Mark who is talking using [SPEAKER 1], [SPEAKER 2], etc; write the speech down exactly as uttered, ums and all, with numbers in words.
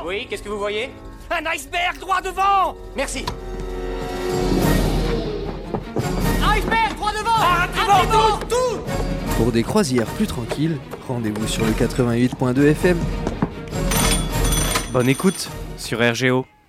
[SPEAKER 1] Oui, qu'est-ce que vous voyez? Un iceberg droit devant! Merci. Iceberg droit devant! Arrêtez-vous tout!
[SPEAKER 2] Pour des croisières plus tranquilles, rendez-vous sur le quatre-vingt-huit point deux F M.
[SPEAKER 3] Bonne écoute sur R G O.